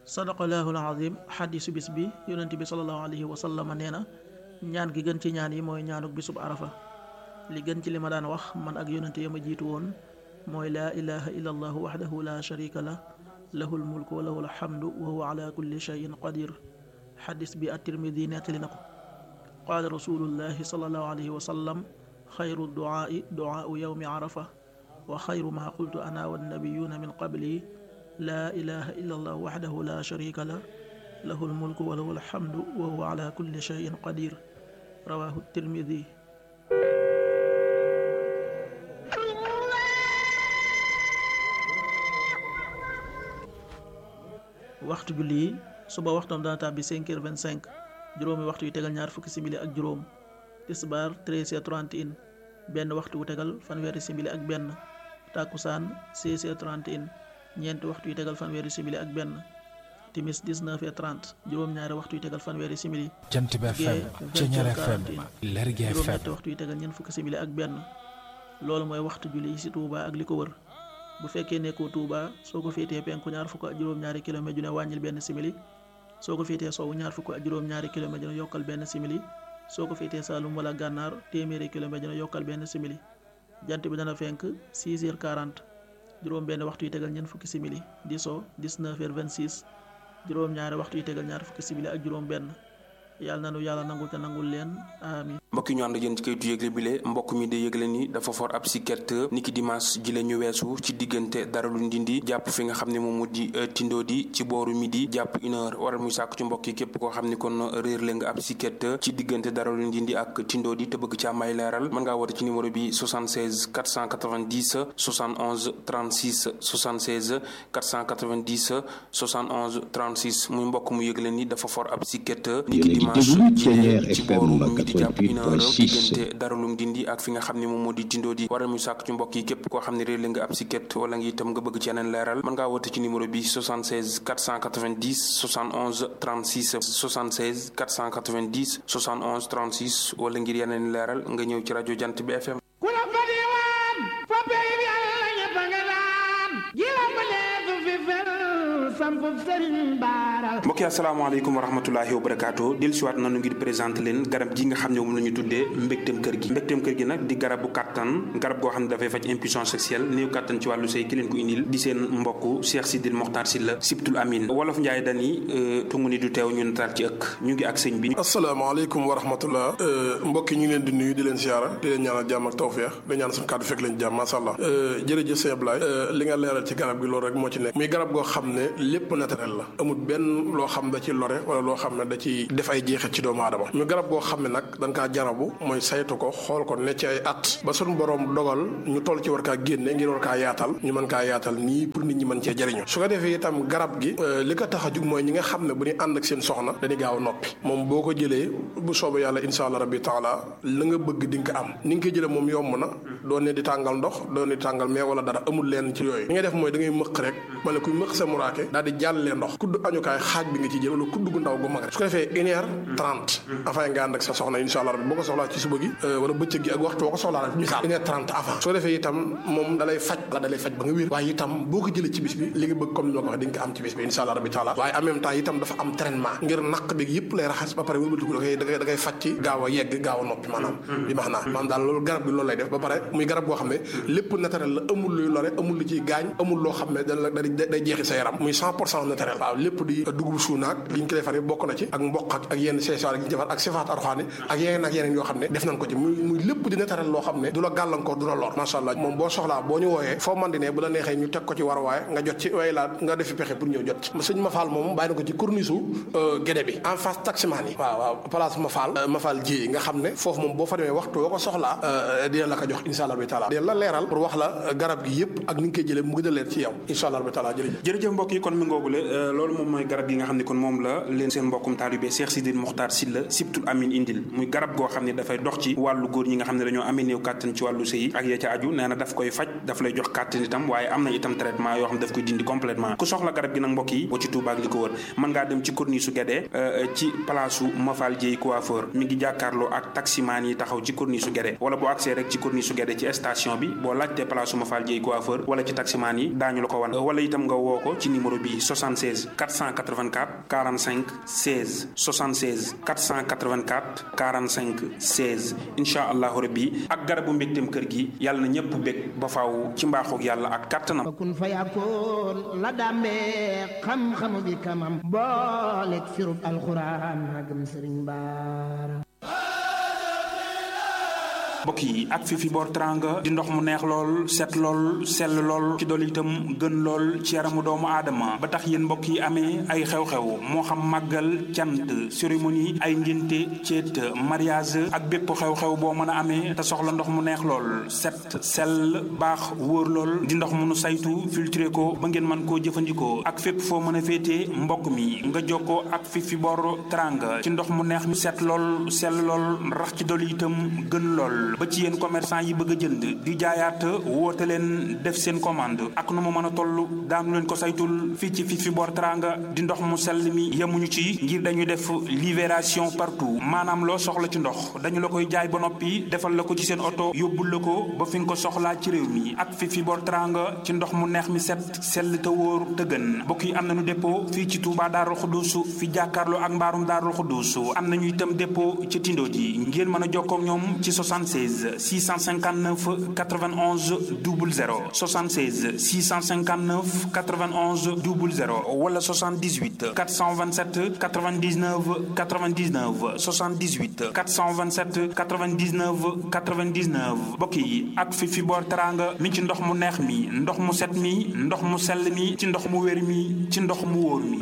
sadaqallaahu al-aziim. xadiisu bis bi yonent bi sallallahu alayhi wa sallam nee na ñaan gi gën ci ñaan yi mooy ñaanuk bisub arafa. li gën ci li ma daan wax man ak yonent ya ma jiitu woon mooy laa ilaha illa allahu waxdahu la sharika lah lahul mulku wa lahul hamdu wa huwa ala kulli shay'in qadir. xadis bi at-Tirmidi nettali na ko. qaala rasulullahi sallallahu alayhi wa sallam xayru duaai duaau yawmi arafa wa xayru ma qultu ana wannabiyuuna min qabli laa ilaha illa allahu waxdahu la sharika lah lahul mulku wa lahul hamdu wa huwa ala kulli shay'in qadir. rawahu at-Tirmidi. waxtu julli yi suba waxtoom dana tàbbi 5h25 juróomi waxtu yu tegal ñaar fukki simili ak juróom. tisbaar 13h31 benn waxtu wu tegal fanweeri simili ak benn. takkusaan 16h31 ñeenti waxtu yu tegal fanweeri simili ak benn. timis 19h30 juróom-ñaari waxtu yu tegal fanweeri simili. Jant bi FM Ceñeer FM Lergui FM juróom-ñetti waxtu yu tegal ñeent fukki simili ak benn. loolu mooy waxtu julli yi ci Touba ak li ko wër. bu fekkee nekkoo Touba soo ko féetee penku ñaar fukk ak juróom-ñaari kilomètre ju ne wàññil benn simili. soo ko féetee sowwu ñaar fukk ak juróom-ñaari kilomètre ju ne yokkal benn simili. soo ko féetee Saalum wala Gànnaar téeméeri kilomètre ju ne yokkal benn simili. jant bi dana fenk 6h40 juróom benn waxtu yu tegal ñeent fukki simili di so 19h26 juróom-ñaari waxtu yu tegal ñaar fukki simili ak juróom benn. yàlla nanu yàlla nangul te nangul leen amin. mbokki ñu ànd ak yéen ci kayitu yëgle bile mbokk mi de yëgle ni dafa for ab siket niki dimanche ji la ñu weesu ci diggante Daralu Ndindi jàpp fi nga xam ne moom moo di Tindodi ci booru midi jàpp 1h waral muy sàkku ci mbokk yi képp koo xam ne kon réer la nga ab siket ci diggante Daralu Ndindi ak Tindodi te bëgg ci am ay leeral mën ngaa woote ci numéro bi 76 490 71 36 76 490 71 36 muy mbokk mu yëgle ni dafa for ab siket niki dimanche ci booru midi jàpp 1h diggante Daralum Dindi ak fi nga xam ne moom moo di Tindodi waral muy sàkk ci mbokk yi képp koo xam ne réer la nga ab siket wala nga itam nga bëgg ci yeneen leeral mën ngaa woote ci numéro bi 76 490 71 36 76 490 71 36 wala ngir yeneen leeral nga ñëw ci rajo Jant bi FM. mbokk yi asalaamaaleykum wa rahmatulahi wa barakaatu del siwaat nanu ngir présenté leen garab gi nga xam ne moom la ñu tuddee mbégteem kër gi nag di garabu kàttan garab goo xam ne dafay faj impuissance sexuelle néew kàttan ci wàllu sëy ki leen ko indil di seen mbokk Cheikh Sidil Mokhtar Sylla Sibtul Amin wolof Njaay dani tungu ni du teew ñu nataal ci ëkk ñu ngi ak sëñ bi. asalaamaaleykum wa rahmatullah mbokk yi ñu ngi leen di nuyu di leen siyaara di leen ñaanal jàmm ak tawfeex di ñaan suñu kàddu fekk leen jàmm masha Allah jërëjëf sëñ Ablaye li nga leeral ci garab gi loolu rek moo ci nekk muy garab goo xam ne lépp naturel la amul benn loo xam da ci lore wala loo xam ne da ci def ay jeexit ci doomu aadama ñu garab goo xam ne nag dañ kaa jarabu mooy saytu ko xool ko ne ci ay at ba suñu borom dogal ñu toll ci war kaa génne ngir war kaa yaatal ñu mën kaa yaatal nii pour nit ñi mën cee jëriñu su ko defee itam garab gi li ko tax a jug mooy ñi nga xam ne bu ñu ànd ak seen soxna dañuy gaaw a noppi moom boo ko jëlee bu soobee yàlla insha allah rabbi taala la nga bëgg di nga ko am ni nga koy jëlee moom yomb na doon ne di tàngal ndox doon ne di tàngal mais wala dara amul leen ci yooyu li ngay def mooy da ngay mëq rek ma ne kuy mëq sa muraake daal di jàllee ndox kudd añukaay xaaj bi nga ci jël wala kudd gu ndaw gu mag rek su ko defee 1h30 avant nga ànd ak sa soxna insha allah rabbi boo ko soxlaa ci suba gi wala bëccëg gi ak waxtu boo ko soxlaa rek misaal 1h30 avant su ko defee itam moom dalay faj ba nga wér waaye itam boo ko jëlee ci bis bi li nga bëgg comme ni ma ko waxee di nga ko am ci bis bi insha allah rabbi taala waaye en même temps itam dafa am traitement ngir naq bi yëpp lay raxas ba pare wëlbatiku da ngay faj ci gaaw a yegg gaaw a noppi maanaam bi max naa maanaam daal loolu garab bi loolu lay def ba pare muy garab goo xam ne lépp naturel la amul luy lore amul lu ciy gaañ amul loo xam ne day jeexi sa yaram muy 100% naturel waaw lépp di dugub suunaak li ñu ko defar bokk na ci ak mboq ak yenn seesaar yi ñu defar ak sifaat arxaani ak yeneen yoo xam ne def nañ ko ci muy lépp di naturel loo xam ne du la gàllankoor du la lor masha Allah moom boo soxlaa boo ñu wooyee foo man di ne bu la neexee ñu teg ko ci war waaye nga jot ci waaye laa nga defi pexe pour ñëw jot ci sëñ Mafal moom bàyyi na ko ci corniche Guédé bi en face taximaan yi waaw place Mafal ji nga xam ne foofu moom boo fa demee waxtu boo ko soxlaa dina la ko jox insha Allah bi taala dina la leeral pour wax la garab gi yëpp ak ni nga koy jëlee mu gën a leer ci yow insha Allah bi taala jërëjëf mbokk yi kon mi ngoogule loolu moom mooy garab gi nga xam ne kon moom la leen seen mbokkum taalibe Cheikh Sidil Mokhtar Sylla Sibtul Amin indil muy garab goo xam ne dafay dox ci wàllu góor ñi nga xam ne dañoo amee néew kàttan ci wàllu sëy ak ya ca aju nee na daf koy faj daf lay jox kàttan itam waaye am na itam traitement yoo xam ne daf koy dindi complètement ku soxla garab gi nag mbokk yi boo ci Touba ak li ko wër mën ngaa dem ci corniche su Guédé ci place u Mafal Dieye coiffeur mi ngi jàkkaarloo ak taximaan yi taxaw ci corniche su Guédé wala boo accès rek ci corniche su Guédé ci station bi boo laajtee place u Mafal Dieye coiffeur wala ci taximaan yi daañu la ko wan wala itam nga woo ko ci numéro numéro bi 76 484 45 16 76 484 45 16 incha allahu rabbi ak garabu mbégteem kër gi yàlla na ñëpp bég ba faaw ci mbaaxoog yàlla ak kàttanam. kun fa yakkoon la dàmbee xam-xamu bi kamam booleeg firub alxuraan magam sëriñ baara. mbokk yi ak Fifi Bor Teranga di ndox mu neex lool set lool sell lool ci dool itam gën lool ci yaramu doomu aadama ba tax yéen mbokk yi amee ay xew-xew moo xam màggal cant cérémonie ay ngénte ceet mariage ak bépp xew-xew boo mën a amee te soxla ndox mu neex lool set sell baax wóor lool di ndox mu nu saytu filtré ko ba ngeen mën koo jëfandikoo ak fépp foo mën a féetee mbokk mi nga jokkoo ak Fifi Bor Teranga ci ndox mu neex mi set lool sell lool rax ci dool itam gën lool ba ci yéen commerçant yi bëgg a jënd di jaayaat woote leen def seen commande ak nu mu mën a toll daanu leen ko saytul fii ci Fifi Bor Teranga di ndox mu sell mi yemuñu ci ngir dañuy def livraison partout maanaam loo soxla ci ndox dañu la koy jaay ba noppi defal la ko ci seen oto yóbbul la ko ba fi nga ko soxlaa ci réew mi ak Fifi Bor Teranga ci ndox mu neex mi set sell te wóor te gën mbokk yi am nañu dépôt fii ci Touba Darou Khoudoss fi jàkkaarloo ak mbaarum Darou Khoudoss am nañu itam dépôt ci Tindo ji ngeen mën a jokkoo ak ñoom ci 76 659 91 00 76 659 91 00 wala 78 427 99 99 78 427 99 99 mbokk yi ak Fifi Bor Teranga mi ci ndox mu neex mi ndox mu set mi ndox mu sell mi ci ndox mu wér mi ci ndox mu wóor mi.